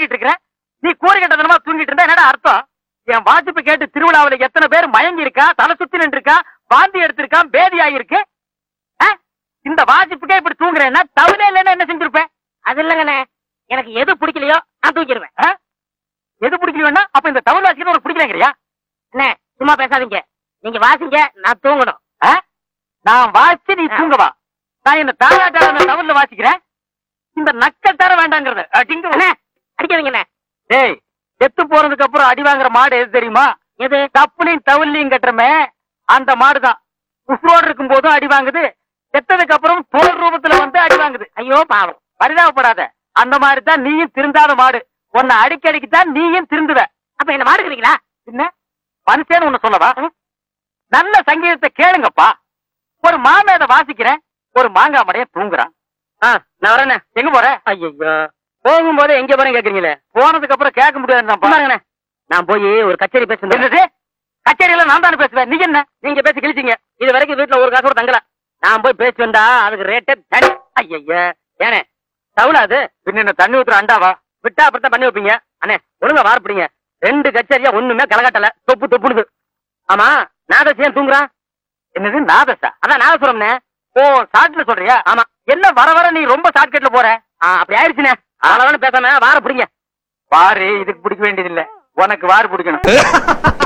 தூங்கிட்டு இருக்கிற. நீ கூறி கட்டதனமா தூங்கிட்டு இருந்தா என்னடா அர்த்தம்? என் வாசிப்பு கேட்டு திருவிழாவில் எத்தனை பேர் மயங்கி இருக்கா, தலை சுத்தி நின்று இருக்கா, வாந்தி எடுத்திருக்கான், பேதி ஆகிருக்கு. இந்த வாசிப்புக்கே இப்படி தூங்குறேன்னா தவிர இல்லைன்னா என்ன செஞ்சிருப்பேன்? அது இல்லங்கண்ணே, எனக்கு எது பிடிக்கலையோ நான் தூக்கிடுவேன். எது பிடிக்கலன்னா அப்ப இந்த தவறு வாசிக்கிறது ஒரு பிடிக்கலங்கிறியா? அண்ணே சும்மா பேசாதீங்க, நீங்க வாசிங்க, நான் தூங்கணும். நான் வாசி நீ தூங்கவா? நான் என்ன தாராட்டான தவறுல வாசிக்கிறேன். இந்த நக்கல் தர வேண்டாங்கிறது அடிக்காதீங்கண்ணே. டேய், செத்து போறதுக்கு அப்புறம் அடி வாங்குற மாடு எது தெரியுமா? எது? தப்புலையும் தவிலையும் கட்டுறமே அந்த மாடுதான். உசுரோடு இருக்கும் போதும் அடி வாங்குது, செத்ததுக்கு அப்புறம் தோல் ரூபத்துல வந்து அடி வாங்குது. ஐயோ பாவம், பரிதாபப்படாத. அந்த மாதிரி தான் நீயும் திருந்தாத மாடு. உன்னை அடிக்கடிக்கு தான் நீயும் திருந்துவ. அப்ப என்ன மாடுக்கிறீங்களா? என்ன மனுஷன்னு ஒண்ணு சொல்லவா? நல்ல சங்கீதத்தை கேளுங்கப்பா. ஒரு மாமேத வாசிக்கிறேன், ஒரு மாங்காய் மடைய தூங்குறான். நான் வரேண்ணே. எங்க போற? ஐயோ, போகும்போது எங்க போறேன் கேக்குறீங்களே. போனதுக்கு அப்புறம் கேட்க முடியாது. நான் போய் ஒரு கச்சேரி பேசுறது. கச்சேரியில நான் தானே பேசுவேன், நீங்க என்ன? நீங்க பேசி கிழிச்சிங்க. இது வரைக்கும் வீட்டுல ஒரு காசு கூட தங்கல. நான் போய் பேசி வந்தா அதுக்கு ரேட்டே தனி. ஐயா ஏனே தவுலாது பின்ன தண்ணி ஊத்துற அண்டாவா? விட்டா அப்படித்தான் பண்ணி வைப்பீங்க. அண்ணே ஒழுங்கா வார்ப்பிடிங்க. 2 கச்சேரியா ஒண்ணுமே கலகட்டல, தொப்பு தொப்புனுது. ஆமா, நாதஸ் ஏன் தூங்குறான்? என்னது நாதஸா? அதான் நாதசுரம்னே. ஓ, ஷார்ட்ல சொல்றியா? ஆமா. என்ன வர வர நீ ரொம்ப ஷார்ட்கட்ல போற? அப்படி ஆயிடுச்சுனே. அதனால பேசாம வார பிடிங்க. வாரு இதுக்கு பிடிக்க வேண்டியது இல்ல, உனக்கு வாரு பிடிக்கணும்.